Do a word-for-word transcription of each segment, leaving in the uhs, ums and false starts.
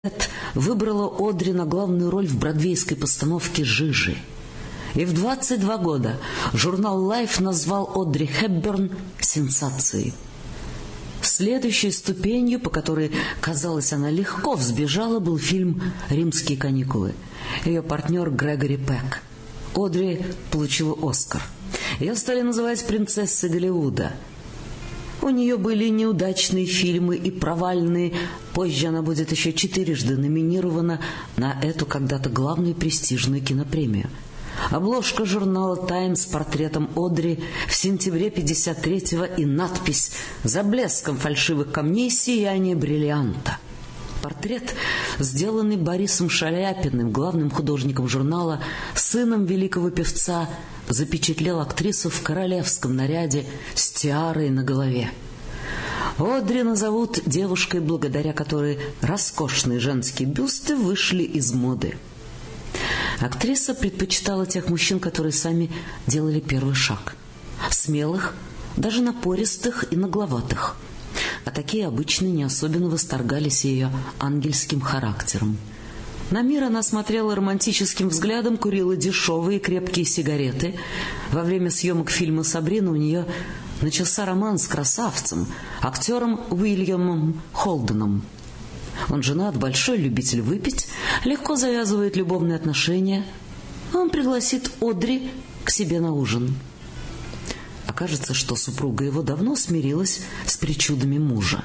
выбрала Одри на главную роль в бродвейской постановке «Жижи». И в двадцать два года журнал Life назвал Одри Хепберн сенсацией. Следующей ступенью, по которой, казалось, она легко взбежала, был фильм «Римские каникулы». Ее партнер Грегори Пек. Одри получила Оскар. Ее стали называть принцессой Голливуда. У нее были неудачные фильмы и провальные. Позже она будет еще четырежды номинирована на эту когда-то главную престижную кинопремию. Обложка журнала «Таймс» с портретом Одри в сентябре пятьдесят третьего и надпись «За блеском фальшивых камней сияние бриллианта». Портрет, сделанный Борисом Шаляпиным, главным художником журнала, сыном великого певца, запечатлел актрису в королевском наряде с тиарой на голове. Одри назовут девушкой, благодаря которой роскошные женские бюсты вышли из моды. Актриса предпочитала тех мужчин, которые сами делали первый шаг. Смелых, даже напористых и нагловатых. А такие обычно не особенно восторгались ее ангельским характером. На мир она смотрела романтическим взглядом, курила дешевые крепкие сигареты. Во время съемок фильма «Сабрина» у нее начался роман с красавцем, актером Уильямом Холденом. Он женат, большой любитель выпить, легко завязывает любовные отношения. Он пригласит Одри к себе на ужин. Окажется, что супруга его давно смирилась с причудами мужа.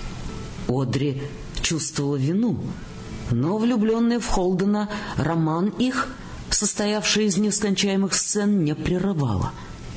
Одри чувствовала вину, но влюбленная в Холдена роман их, состоявший из нескончаемых сцен, не прерывала.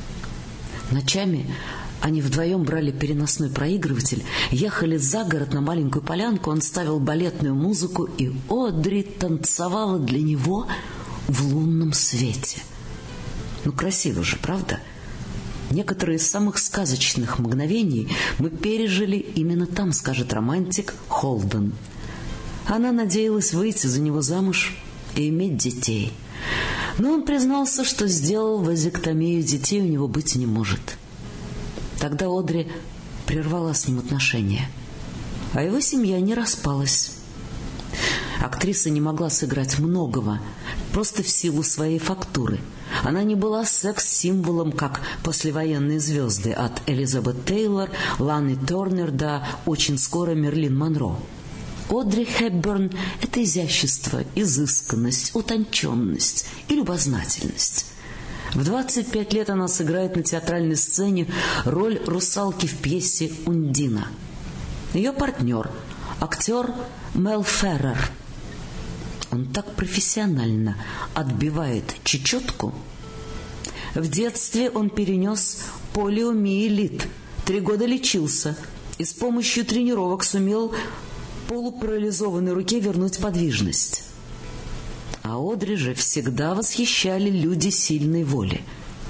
Ночами они вдвоем брали переносной проигрыватель, ехали за город на маленькую полянку, он ставил балетную музыку, и Одри танцевала для него в лунном свете. Ну, красиво же, правда? Некоторые из самых сказочных мгновений мы пережили именно там, скажет романтик Холден. Она надеялась выйти за него замуж и иметь детей. Но он признался, что сделал вазэктомию, детей у него быть не может. Тогда Одри прервала с ним отношения, а его семья не распалась. Актриса не могла сыграть многого, просто в силу своей фактуры. Она не была секс-символом, как послевоенные звезды, от Элизабет Тейлор, Ланы Тернер до очень скоро Мерлин Монро. Одри Хепберн — это изящество, изысканность, утонченность и любознательность. В двадцать пять лет она сыграет на театральной сцене роль русалки в пьесе «Ундина». Ее партнер — актер Мел Феррер. Он так профессионально отбивает чечетку. В детстве он перенес полиомиелит, три года лечился и с помощью тренировок сумел полупарализованной руке вернуть подвижность. А Одри же всегда восхищали люди сильной воли.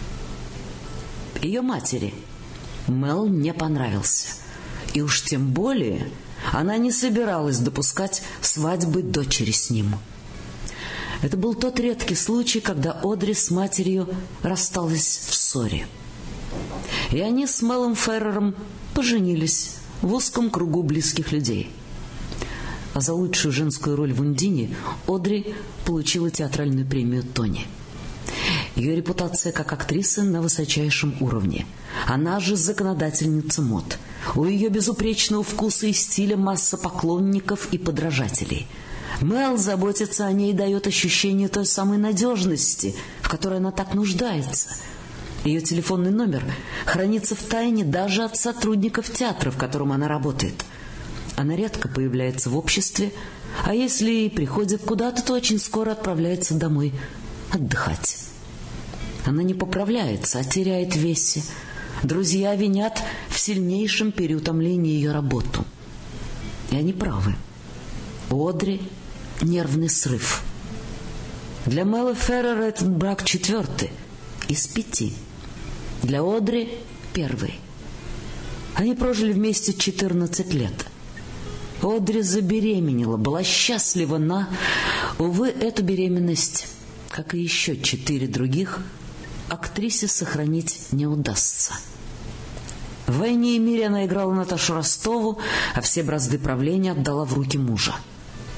Ее матери Мел не понравился. И уж тем более она не собиралась допускать свадьбы дочери с ним. Это был тот редкий случай, когда Одри с матерью рассталась в ссоре. И они с Мелом Феррером поженились в узком кругу близких людей. А за лучшую женскую роль в «Ундине» Одри получила театральную премию Тони. Ее репутация как актрисы на высочайшем уровне. Она же законодательница мод. У ее безупречного вкуса и стиля масса поклонников и подражателей. Мел заботится о ней и дает ощущение той самой надежности, в которой она так нуждается. Ее телефонный номер хранится в тайне даже от сотрудников театра, в котором она работает. Она редко появляется в обществе, а если и приходит куда-то, то очень скоро отправляется домой отдыхать. Она не поправляется, а теряет в весе. Друзья винят в сильнейшем переутомлении ее работу. И они правы. У Одри нервный срыв. Для Мела Феррера этот брак четвертый из пяти. Для Одри первый. Они прожили вместе четырнадцать лет. Одри забеременела, была счастлива, но, увы, эту беременность, как и еще четыре других, актрисе сохранить не удастся. В «Войне и мире» она играла Наташу Ростову, а все бразды правления отдала в руки мужа.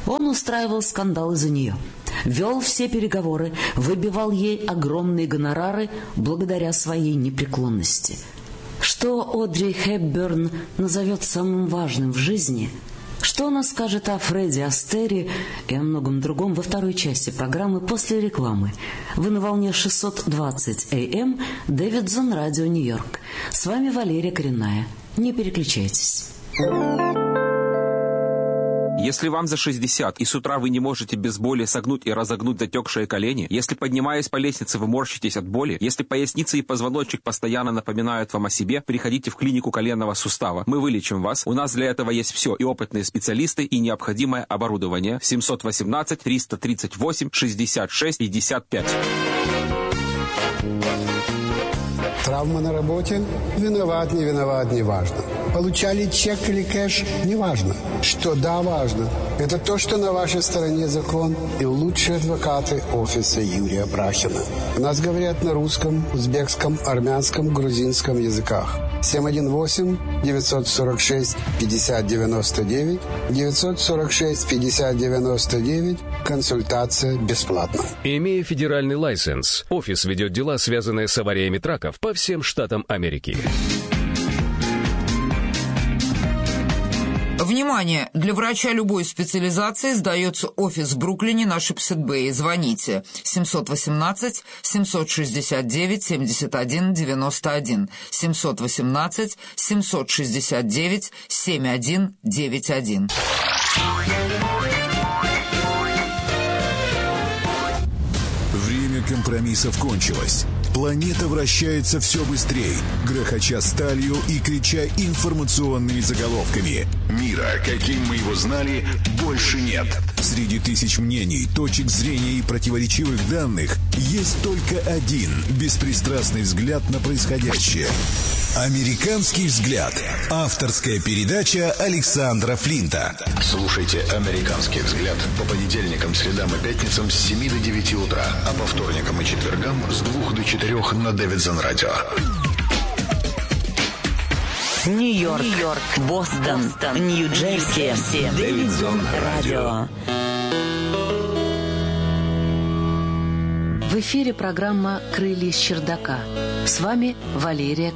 Он устраивал скандалы за нее, вел все переговоры, выбивал ей огромные гонорары благодаря своей непреклонности. Что Одри Хепберн назовет самым важным в жизни, что она скажет о Фредди Астере и о многом другом во второй части программы после рекламы. Вы на волне шестьсот двадцать эй эм, Дэвидсон, Радио Нью-Йорк. С вами Валерия Коренная. Не переключайтесь. Если вам за шестьдесят, и с утра вы не можете без боли согнуть и разогнуть затекшие колени, если, поднимаясь по лестнице, вы морщитесь от боли, если поясница и позвоночник постоянно напоминают вам о себе, приходите в клинику коленного сустава. Мы вылечим вас. У нас для этого есть все, и опытные специалисты, и необходимое оборудование. семь один восемь, триста тридцать восемь, шестьдесят шесть, пятьдесят пять. Травма на работе? Виноват, не виноват, не важно. Получали чек или кэш? Не важно. Что да, важно. Это то, что на вашей стороне закон и лучшие адвокаты офиса Юрия Прахина. У нас говорят на русском, узбекском, армянском, грузинском языках. семь один восемь девятьсот сорок шесть пятьдесят девяносто девять, девятьсот сорок шесть пятьдесят девяносто девять. Консультация бесплатна. Имея федеральный лайсенс, офис ведет дела, связанные с авариями траков по всем штатам Америки. Внимание! Для врача любой специализации сдается офис в Бруклине на Шипсет-Бэй. Звоните семь один восемь, семь шесть девять, семь один девять один, семь один восемь, семь шесть девять, семь один девять один. Время компромиссов кончилось. Планета вращается все быстрее, грохоча сталью и крича информационными заголовками. Мира, каким мы его знали, больше нет. Среди тысяч мнений, точек зрения и противоречивых данных есть только один беспристрастный взгляд на происходящее. «Американский взгляд». Авторская передача Александра Флинта. Слушайте «Американский взгляд» по понедельникам, средам и пятницам с семи до девяти утра, а по вторникам и четвергам с двух до четырех на Дэвидсон Радио. Нью-Йорк, Нью-Йорк, Бостон, Бостон, Нью-Джерси, Дэвидсон Радио. В эфире программа «Крылья с чердака». С вами Валерия